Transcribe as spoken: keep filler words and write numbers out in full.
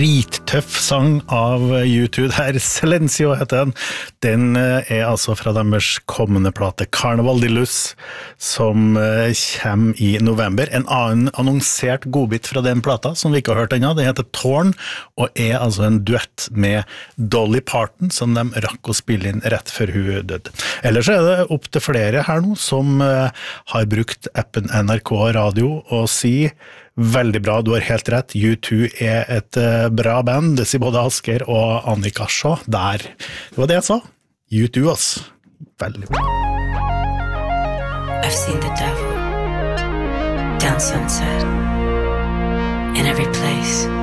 drittøff sang av U two der, Silencio heter den. Den er altså fra deres kommende plate Carnaval de Luz, som kommer i november. En annen annonsert godbit fra den plata, som vi ikke har hørt ennå, den heter Torn, og er altså en duett med Dolly Parton, som de rakk å spille inn rett før hun døde. Ellers er det opp til flere her nå, som har brukt appen N R K Radio og sier veldig bra, du har helt rett. U two er et uh, bra band, det sier både Asker og Annika Shaw. Der, det var det jeg sa. U two, ass. Veldig bra. I've seen the devil down sunset in every place.